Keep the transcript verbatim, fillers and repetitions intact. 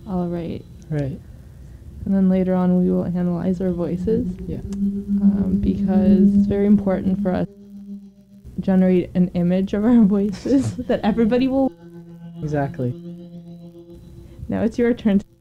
I'll write. Right. And then later on we will analyze our voices. Yeah. Um, because it's very important for us to generate an image of our voices that everybody will. Exactly. Now it's your turn.